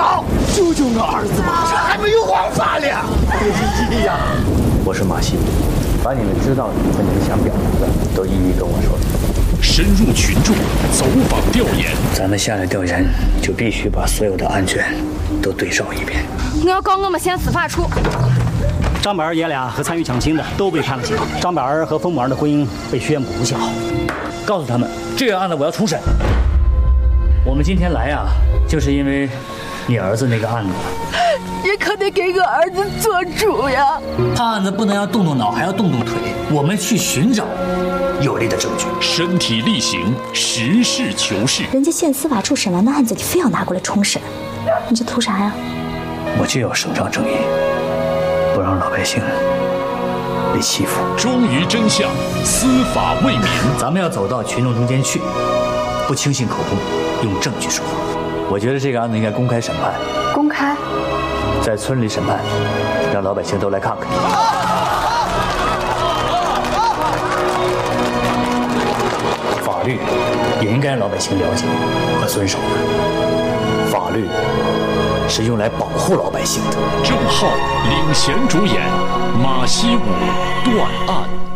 老，救救我儿子吧！这还没有王法呢！哎呀， 我是马西，把你们知道的和你们想表达的都一一跟我说。 深入群众，走访调研。 咱们下来调研，就必须把所有的案卷都对照一遍。 我要告我们县司法处。 张宝儿爷俩和参与抢亲的都被判了刑，张宝儿和冯某儿的婚姻被宣布无效。 告诉他们，这个案子我要重审。我们今天来啊，就是因为你儿子那个案子。 你可得给我儿子做主呀！ 判案子不能要动动脑，还要动动腿。我们去寻找有力的证据， 身体力行，实事求是。 人家县司法处审完的案子，你非要拿过来重审，你这图啥呀？ 我就要伸张正义，不让老百姓被欺负。 忠于真相，司法为民。 咱们要走到群众中间去，不轻信口供，用证据说话。我觉得这个案子应该公开审判。 公开？ 在村里审判，让老百姓都来看看。法律也应该让老百姓了解和遵守的。法律是用来保护老百姓的。 郑浩领衔主演，马西武断案。